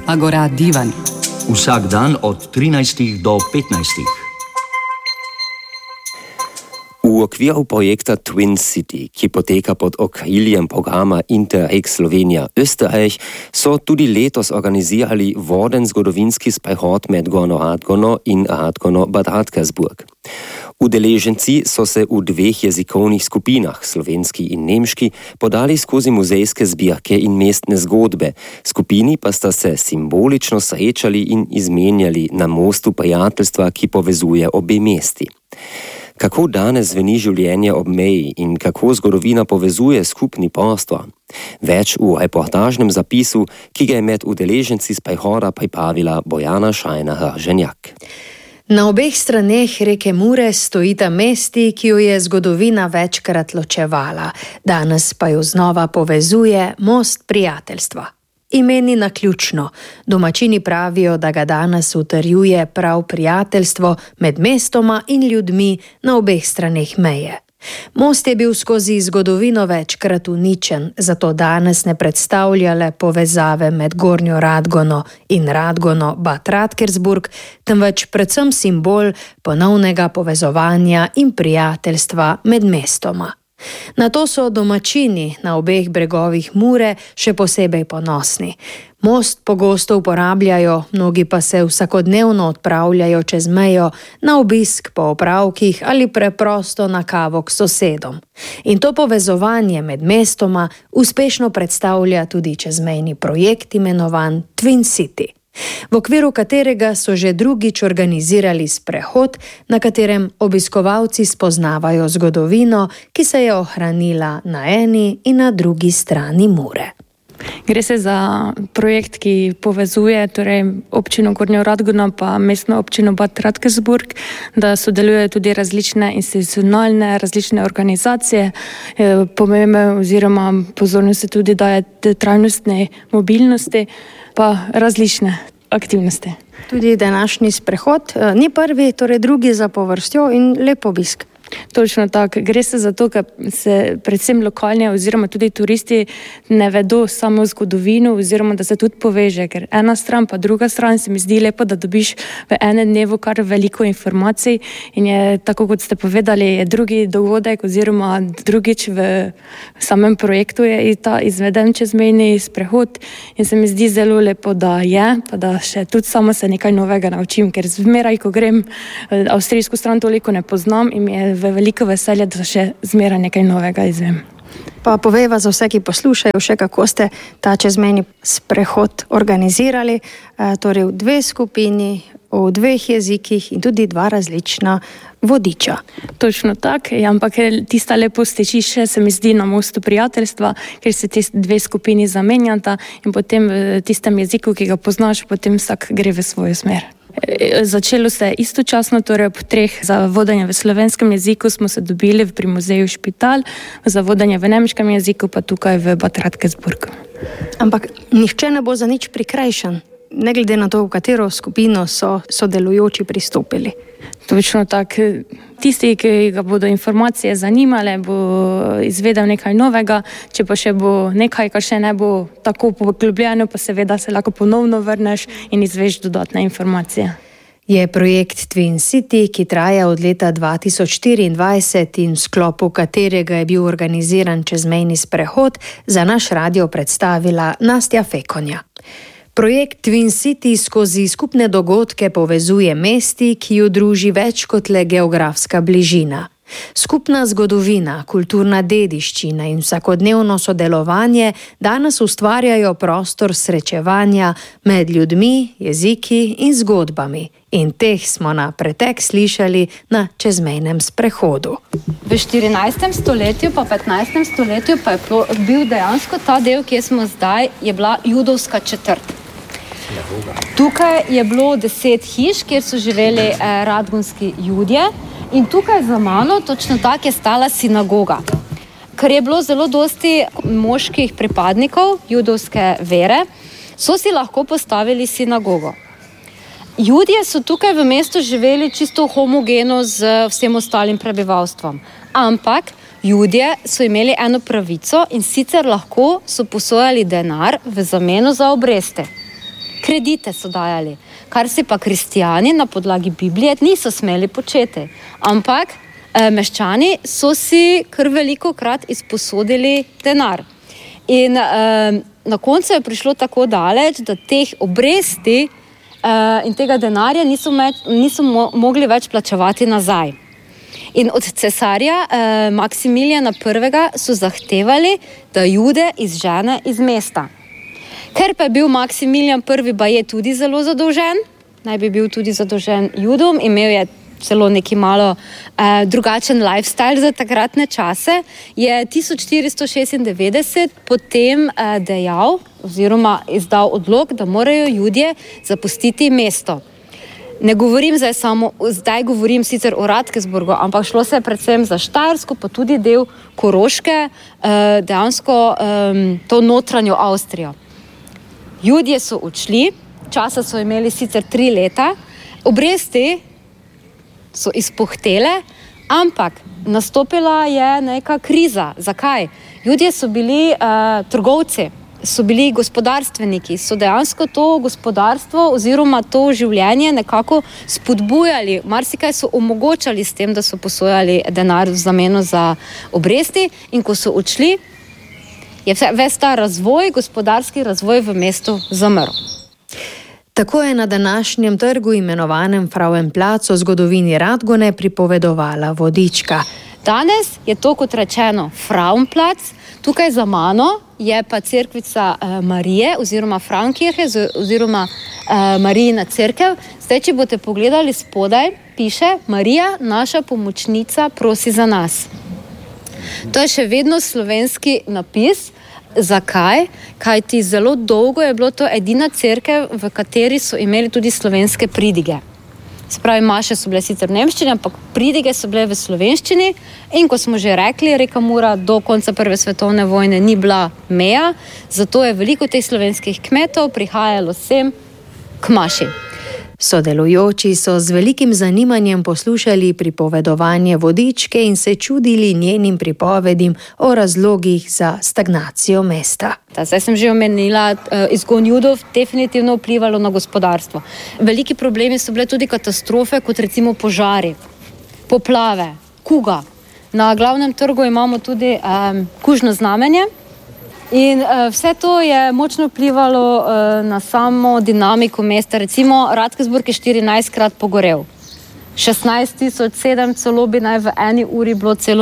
Agora Divan. Vsak dan od 13 do 15. V okviru projekta Twin City, ki poteka pod okriljem programa Interreg Slovenija-Österreich, so tudi letos organizirali voden zgodovinski sprehod med Gornjo Radgono in Radgono Bad Radkersburg. Udeleženci so se v dveh jezikovnih skupinah, slovenski in nemški, podali skozi muzejske zbirke in mestne zgodbe, skupini pa sta se simbolično srečali in izmenjali na mostu prijateljstva, ki povezuje obe mesti. Kako danes zveni življenje ob meji in kako zgodovina povezuje skupni prostor? Več v reportažnem zapisu, ki ga je med udeleženci sprehoda pripravila Bojana Šajna-Hrženjak. Na obeh straneh reke Mure stojita mesti, ki jo je zgodovina večkrat ločevala. Danes pa jo znova povezuje most prijateljstva. Ime ni naključno. Domačini pravijo, da ga danes utrjuje prav prijateljstvo med mestoma in ljudmi na obeh straneh meje. Most je bil skozi zgodovino večkrat uničen, zato danes ne predstavlja le povezave med Gornjo Radgono in Radgono Bad Radkersburg, temveč predvsem simbol ponovnega povezovanja in prijateljstva med mestoma. Na to so domačini na obeh bregovih Mure še posebej ponosni. Most pogosto uporabljajo, mnogi pa se vsakodnevno odpravljajo čez mejo na obisk po opravkih ali preprosto na kavo k sosedom. In to povezovanje med mestoma uspešno predstavlja tudi čezmejni projekt imenovan Twin City, v okviru katerega so že drugič organizirali sprehod, na katerem obiskovalci spoznavajo zgodovino, ki se je ohranila na eni in na drugi strani Mure. Gre se za projekt, ki povezuje občino Gornjo Radgono pa mestno občino Bad Radkersburg, da sodelujejo tudi različne institucionalne, različne organizacije. Pomembno oziroma pozornost se tudi daje trajnostne mobilnosti pa različne aktivnosti. Tudi današnji sprehod ni prvi, drugi zapovrstjo in lep obisk. Točno tako. Gre se za to, ker se predvsem lokalni oziroma tudi turisti ne vedo samo zgodovino oziroma da se tudi poveže, ker ena stran pa druga stran se mi zdi lepo, da dobiš v enem dnevu kar veliko informacij in je, tako kot ste povedali, je drugi dogodek oziroma drugič v samem projektu je ta izveden čezmejni sprehod in se mi zdi zelo lepo, da je, pa da še tudi sama se nekaj novega naučim, ker zmeraj, ko grem avstrijsko stran, toliko ne poznam in mi je v veliko veselje, da še zmeraj nekaj novega izvem. Pa povejva za vse, ki poslušajo še, kako ste ta čezmejni sprehod organizirali, v dve skupini, v dveh jezikih in tudi dva različna vodiča. Točno tako, ampak tista lepost teči še, se mi zdi, na mostu prijateljstva, ker se te dve skupini zamenjata in potem v tistem jeziku, ki ga poznaš, potem vsak gre v svojo smer. Začelo se istočasno, ob 3 za vodenje v slovenskem jeziku smo se dobili pri muzeju Špital, za vodenje v nemškem jeziku pa tukaj v Bad Radkersburgu. Ampak nihče ne bo za nič prikrajšan, ne glede na to, v katero skupino so sodelujoči pristopili. Točno tako. Tisti, ki ga bodo informacije zanimale, bo izvedel nekaj novega, če pa še bo nekaj, kar še ne bo tako poglobljeno, pa seveda se lahko ponovno vrneš in izveš dodatne informacije. Je projekt Twin City, ki traja od leta 2024 in v sklopu katerega je bil organiziran čezmejni sprehod, za naš radio predstavila Nastja Fekonja. Projekt Twin City skozi skupne dogodke povezuje mesti, ki ju druži več kot le geografska bližina. Skupna zgodovina, kulturna dediščina in vsakodnevno sodelovanje danes ustvarjajo prostor srečevanja med ljudmi, jeziki in zgodbami. In teh smo na pretek slišali na čezmejnem sprehodu. V 14. stoletju pa 15. stoletju pa je bil dejansko ta del, kjer smo zdaj, je bila judovska četrt. Tukaj je bilo 10 hiš, kjer so živeli radgonski Judje in tukaj za mano točno tako je stala sinagoga. Ker je bilo zelo dosti moških pripadnikov judovske vere, so si lahko postavili sinagogo. Judje so tukaj v mestu živeli čisto homogeno z vsem ostalim prebivalstvom, ampak Judje so imeli eno pravico in sicer lahko so posojali denar v zameno za obresti. Kredite so dajali, kar si pa kristijani na podlagi Biblije niso smeli početi. Ampak meščani so si kar veliko krat izposodili denar. In na koncu je prišlo tako daleč, da teh obresti in tega denarja niso mogli več plačevati nazaj. In od cesarja Maksimilijana I. so zahtevali, da Jude izžene iz mesta. Ker pa je bil Maksimilijan I. baje tudi zelo zadolžen, naj bi bil tudi zadolžen Judom, imel je celo neki malo drugačen lifestyle za takratne čase, je 1496 potem dejal oziroma izdal odlok, da morajo Judje zapustiti mesto. Ne govorim zdaj govorim sicer o Radkersburgu, ampak šlo se je predvsem za Štajersko, pa tudi del Koroške, dejansko to notranjo Avstrijo. Judje so odšli, časa so imeli sicer 3 leta, obresti so izpuhtele, ampak nastopila je neka kriza. Zakaj? Ljudje so bili trgovci, so bili gospodarstveniki, so dejansko to gospodarstvo oziroma to življenje nekako spodbujali, marsikaj so omogočali s tem, da so posojali denar v zameno za obresti, in ko so odšli, je ves ta razvoj, gospodarski razvoj v mestu zamrl. Tako je na današnjem trgu imenovanem Frauenplatz o zgodovini Radgone pripovedovala Vodička. Danes je to, kot rečeno, Frauenplatz, tukaj za mano je pa cerkvica Marije oziroma Frankirche oziroma Marijina cerkev. Zdaj, če boste pogledali spodaj, piše: Marija, naša pomočnica, prosi za nas. To je še vedno slovenski napis. Zakaj? Kajti zelo dolgo je bilo to edina cerkev, v kateri so imeli tudi slovenske pridige. Se pravi, maše so bile sicer v nemščini, ampak pridige so bile v slovenščini, in ko smo že rekli, reka Mura do konca Prve svetovne vojne ni bila meja, zato je veliko teh slovenskih kmetov prihajalo sem k maši. Sodelujoči so z velikim zanimanjem poslušali pripovedovanje Vodičke in se čudili njenim pripovedim o razlogih za stagnacijo mesta. Zdaj sem že omenila, izgon Judov definitivno vplivalo na gospodarstvo. Veliki problemi so bile tudi katastrofe, kot recimo požari, poplave, kuga. Na glavnem trgu imamo tudi kužno znamenje. In vse to je močno vplivalo na samo dinamiko mesta. Recimo Radkersburg je 14-krat pogorel. 16.007 celo bi naj v eni uri bilo celo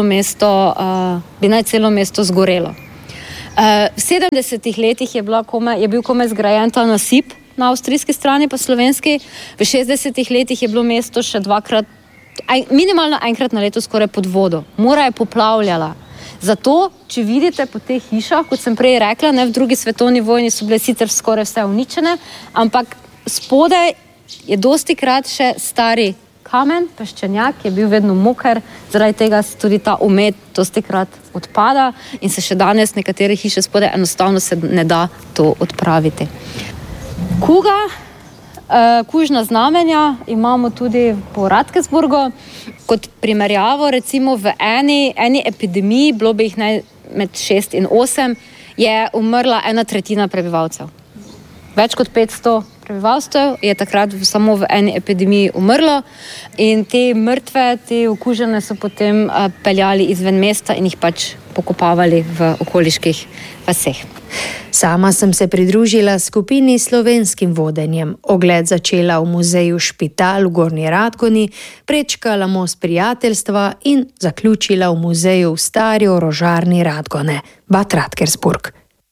mesto zgorelo. V 70-ih letih je bil komaj zgrajen ta nasip na avstrijski strani pa slovenski. V 60-ih letih je bilo mesto še minimalno enkrat na leto skoraj pod vodo. Mura je poplavljala. Zato, če vidite po teh hišah, kot sem prej rekla, v drugi svetovni vojni so bile sicer skoraj vse uničene, ampak spodaj je dostikrat še stari kamen, peščenjak, je bil vedno moker, zaradi tega tudi ta omet dostikrat odpada in se še danes nekatere hiše spodaj enostavno se ne da to odpraviti. Kuga, kužna znamenja imamo tudi po Radkersburgu. Kot primerjavo, recimo v eni epidemiji, bilo bi jih med 6 in 8, je umrla 1/3 prebivalcev. Več kot 500 prebivalstev je takrat samo v eni epidemiji umrlo in te mrtve, te okužene so potem peljali izven mesta in jih pač pokopavali v okoliških vaseh. Sama sem se pridružila skupini s slovenskim vodenjem. Ogled začela v muzeju Špital v Gornji Radgoni, prečkala most prijateljstva in zaključila v muzeju v stari orožarni Radgone, Bad Radkersburg.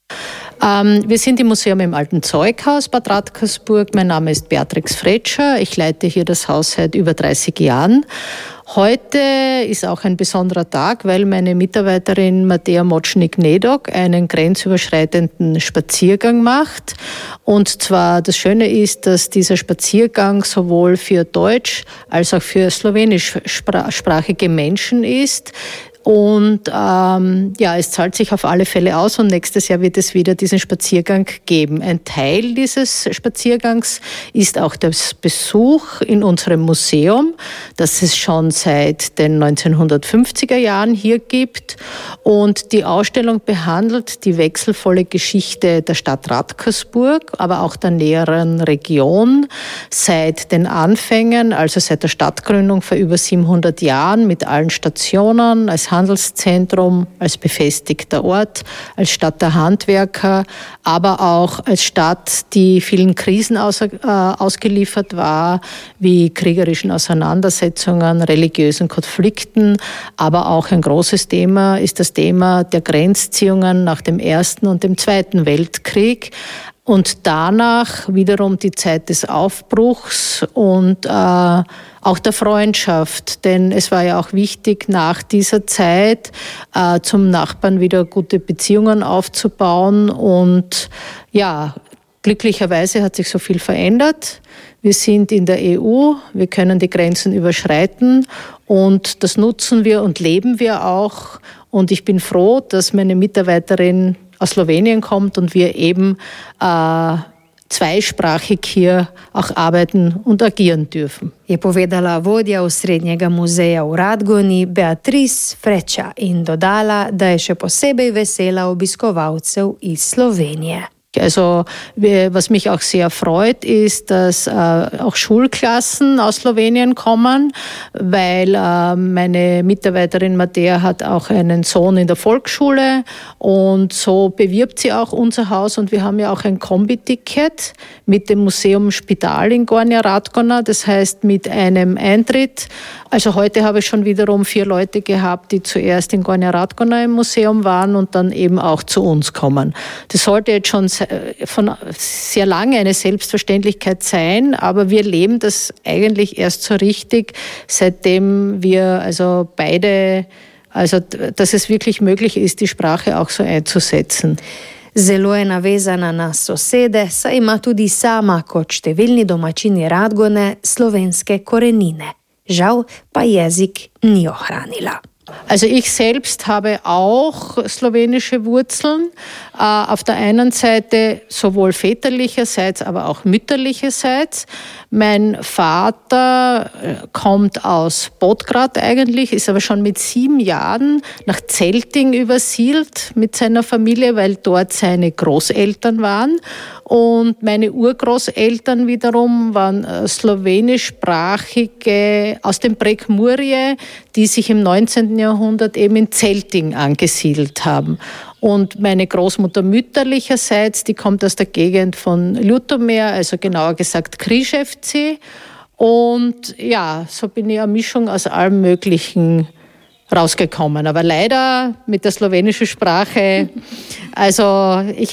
Wir sind im Museum im Alten Zeughaus Bad Radkersburg. Mein Name ist Beatrix Fretscher. Ich leite hier das Haus seit über 30 Jahren. Heute ist auch ein besonderer Tag, weil meine Mitarbeiterin Mattea Mocznik-Nedok einen grenzüberschreitenden Spaziergang macht. Und zwar das Schöne ist, dass dieser Spaziergang sowohl für Deutsch als auch für slowenischsprachige Menschen ist. Und es zahlt sich auf alle Fälle aus und nächstes Jahr wird es wieder diesen Spaziergang geben. Ein Teil dieses Spaziergangs ist auch der Besuch in unserem Museum, das es schon seit den 1950er Jahren hier gibt. Und die Ausstellung behandelt die wechselvolle Geschichte der Stadt Radkersburg, aber auch der näheren Region seit den Anfängen, also seit der Stadtgründung vor über 700 Jahren mit allen Stationen, als Handelszentrum, als befestigter Ort, als Stadt der Handwerker, aber auch als Stadt, die vielen Krisen ausgeliefert war, wie kriegerischen Auseinandersetzungen, religiösen Konflikten, aber auch ein großes Thema ist das Thema der Grenzziehungen nach dem Ersten und dem Zweiten Weltkrieg. Und danach wiederum die Zeit des Aufbruchs und auch der Freundschaft. Denn es war ja auch wichtig, nach dieser Zeit zum Nachbarn wieder gute Beziehungen aufzubauen. Und ja, glücklicherweise hat sich so viel verändert. Wir sind in der EU, wir können die Grenzen überschreiten und das nutzen wir und leben wir auch. Und ich bin froh, dass meine Mitarbeiterin aus Slowenien kommt und wir eben zweisprachig hier auch arbeiten und agieren dürfen. Je povedala vodja Osrednjega muzeja v Radgoni Beatrice Freča in dodala, da je še posebej vesela obiskovalcev iz Slovenije. Also was mich auch sehr freut, ist, dass auch Schulklassen aus Slowenien kommen, weil meine Mitarbeiterin Mattea hat auch einen Sohn in der Volksschule und so bewirbt sie auch unser Haus und wir haben ja auch ein Kombi-Ticket mit dem Museum Spital in Gornja Radgona, das heißt mit einem Eintritt. Also heute habe ich schon wiederum 4 Leute gehabt, die zuerst in Gornja Radgona im Museum waren und dann eben auch zu uns kommen. Das sollte jetzt schon von sehr lange eine Selbstverständlichkeit sein, aber wir leben das eigentlich erst so richtig, seitdem wir also beide, also dass es wirklich möglich ist, die Sprache auch so einzusetzen. Zelo je navezana na sosede, saj ima tudi sama, kot številni domačini Radgone, slovenske korenine. Žal pa jezik ni ohranila. Also ich selbst habe auch slowenische Wurzeln. Auf der einen Seite sowohl väterlicherseits, aber auch mütterlicherseits. Mein Vater kommt aus Podgrad eigentlich, ist aber schon mit 7 Jahren nach Zelting übersiedelt mit seiner Familie, weil dort seine Großeltern waren. Und meine Urgroßeltern wiederum waren slowenischsprachige aus dem Prekmurje, die sich im 19. Jahrhundert eben in Zelting angesiedelt haben. Und meine Großmutter mütterlicherseits, die kommt aus der Gegend von Ljutomer, also genauer gesagt Križevci. Und ja, so bin ich eine Mischung aus allem Möglichen rausgekommen. Aber leider mit der slowenischen Sprache, also ich